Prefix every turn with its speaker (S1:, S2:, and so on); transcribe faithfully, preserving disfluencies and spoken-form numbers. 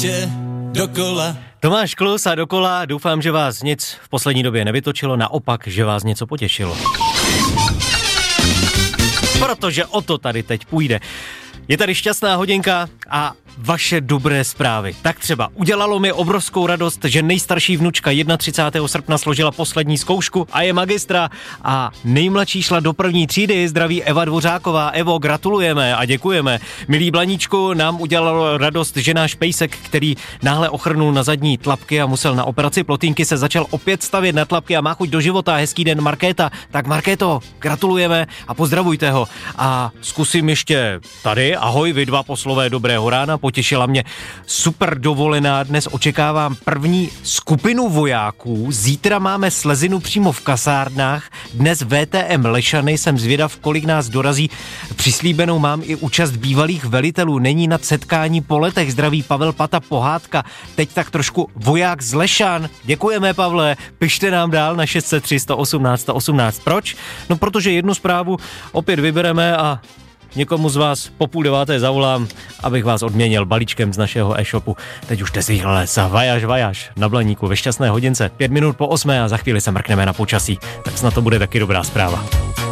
S1: ještě dokola.
S2: Tomáš Klus a dokola, doufám, že vás nic v poslední době nevytočilo, naopak, že vás něco potěšilo. Protože o to tady teď půjde. Je tady šťastná hodinka a vaše dobré zprávy. Tak třeba udělalo mi obrovskou radost, že nejstarší vnučka třicátého prvního srpna složila poslední zkoušku a je magistra a nejmladší šla do první třídy. Zdraví Eva Dvořáková. Evo, gratulujeme a děkujeme. Milý Blaníčku, nám udělalo radost, že náš pejsek, který náhle ochrnul na zadní tlapky a musel na operaci plotínky, se začal opět stavět na tlapky a má chuť do života. Hezký den, Markéta. Tak Markéto, gratulujeme a pozdravujte ho. A zkusím ještě tady. Ahoj, vy dva poslové, dobrého rána, potěšila mě super dovolená, dnes očekávám první skupinu vojáků, zítra máme slezinu přímo v kasárnách, dnes V T M Lešany, jsem zvědav, kolik nás dorazí, přislíbenou mám i účast bývalých velitelů, není nad setkání po letech, zdraví Pavel Pata, pohádka, teď tak trošku voják z Lešan, děkujeme Pavle, pište nám dál na šest set tři sto osmnáct sto osmnáct, proč? No protože jednu zprávu opět vybereme a někomu z vás po půl deváté zavolám, abych vás odměnil balíčkem z našeho e-shopu. Teď už jste zvyklé sa vajaž, vajaž na Blaníku ve šťastné hodince. Pět minut po osmé a za chvíli se mrkneme na počasí. Tak snad to bude taky dobrá zpráva.